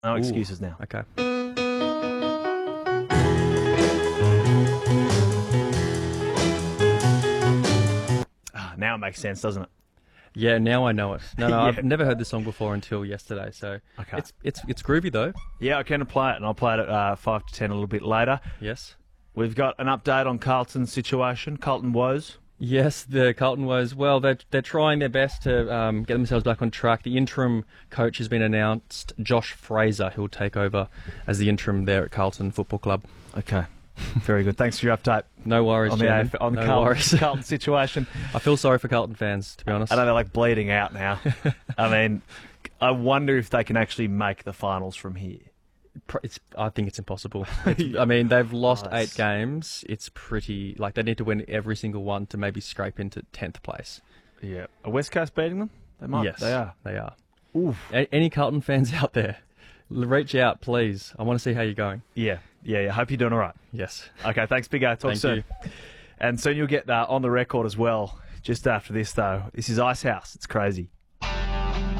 No excuses now. Okay. Now it makes sense, doesn't it? Yeah, now I know it. No, Yeah. I've never heard this song before until yesterday. So Okay. it's groovy though. Yeah, I can play it, and I'll play it at 5 to 10 a little bit later. Yes. We've got an update on Carlton's situation, Carlton woes. Yes, the Carlton woes. Well, they're trying their best to get themselves back on track. The interim coach has been announced, Josh Fraser, who will take over as the interim there at Carlton Football Club. Okay, very good. Thanks for your update No worries, on the Jamie. on the No Carlton, worries. Carlton situation. I feel sorry for Carlton fans, to be honest. I know they're like bleeding out now. I mean, I wonder if they can actually make the finals from here. I think it's impossible. I mean, they've lost Nice. 8 games. It's pretty... Like, they need to win every single one to maybe scrape into 10th place. Yeah, are West Coast beating them? They might. Yes, They are. They are. Oof. Any Carlton fans out there, reach out, please. I want to see how you're going. Yeah. Hope you're doing all right. Yes. Okay, thanks, Big A. Talk Thank soon. you. And soon you'll get on the record as well. Just after this, though, this is Icehouse. It's crazy.